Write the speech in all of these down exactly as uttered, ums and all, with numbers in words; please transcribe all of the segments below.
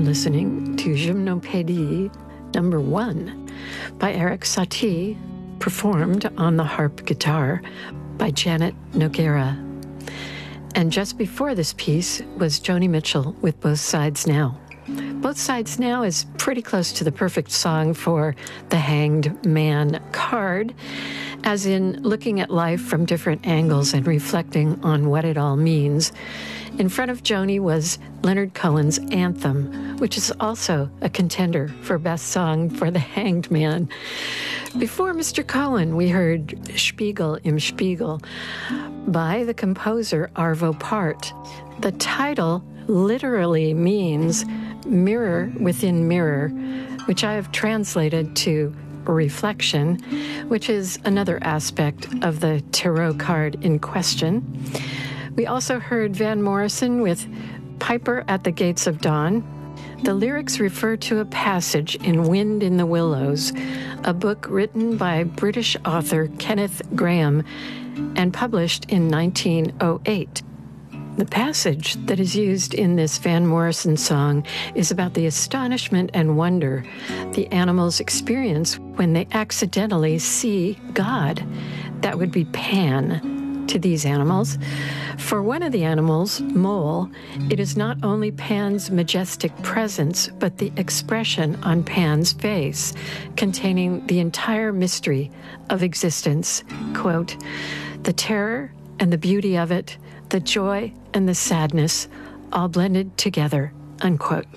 listening to Gymnopédie number one by Eric Satie, performed on the harp guitar by Janet Nogueira. And just before this piece was Joni Mitchell with Both Sides Now. Both Sides Now is pretty close to the perfect song for the Hanged Man card, as in looking at life from different angles and reflecting on what it all means. In front of Joni was Leonard Cohen's Anthem, which is also a contender for Best Song for the Hanged Man. Before Mister Cohen, we heard Spiegel im Spiegel by the composer Arvo Pärt. The title literally means mirror within mirror, which I have translated to reflection, which is another aspect of the tarot card in question. We also heard Van Morrison with Piper at the Gates of Dawn. The lyrics refer to a passage in Wind in the Willows, a book written by British author Kenneth Grahame and published in nineteen oh eight. The passage that is used in this Van Morrison song is about the astonishment and wonder the animals experience when they accidentally see God. That would be Pan to these animals. For one of the animals, Mole, it is not only Pan's majestic presence, but the expression on Pan's face, containing the entire mystery of existence. Quote, the terror and the beauty of it, the joy and the sadness, all blended together, unquote.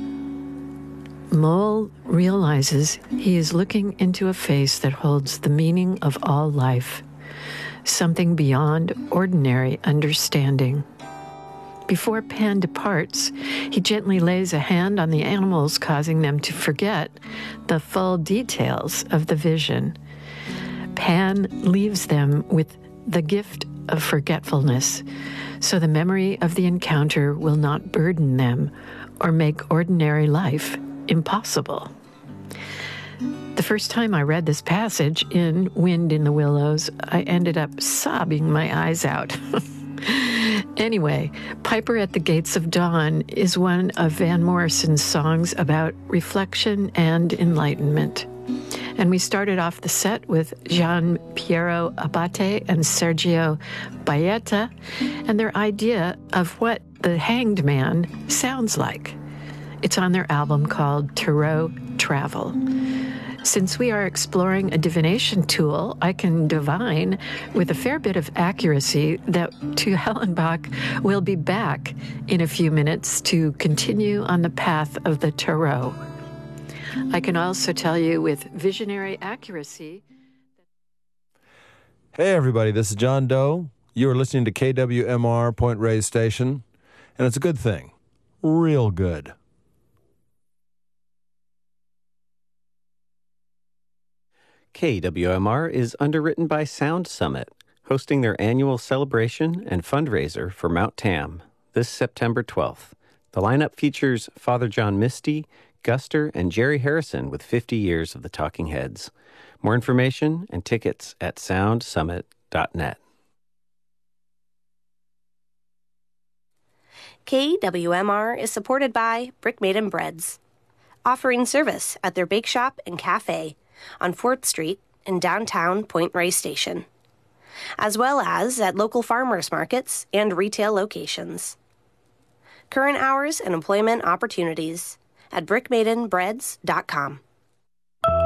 Mole realizes he is looking into a face that holds the meaning of all life, something beyond ordinary understanding. Before Pan departs, he gently lays a hand on the animals, causing them to forget the full details of the vision. Pan leaves them with the gift of forgetfulness, so the memory of the encounter will not burden them or make ordinary life impossible. The first time I read this passage in Wind in the Willows, I ended up sobbing my eyes out. Anyway, Piper at the Gates of Dawn is one of Van Morrison's songs about reflection and enlightenment. And we started off the set with Gian Piero Abate and Sergio Baeta and their idea of what the Hanged Man sounds like. It's on their album called Tarot Travel. Since we are exploring a divination tool, I can divine with a fair bit of accuracy that Tu Hellenbach will be back in a few minutes to continue on the path of the tarot. I can also tell you with visionary accuracy. Hey everybody, this is John Doe. You are listening to K W M R Point Reyes Station, and it's a good thing. Real good. K W M R is underwritten by Sound Summit, hosting their annual celebration and fundraiser for Mount Tam this September twelfth. The lineup features Father John Misty, Guster, and Jerry Harrison with fifty years of the Talking Heads. More information and tickets at sound summit dot net. K W M R is supported by Brick Maiden Breads, offering service at their bake shop and cafe on fourth Street in downtown Point Reyes Station, as well as at local farmers markets and retail locations. Current hours and employment opportunities at brick maiden breads dot com.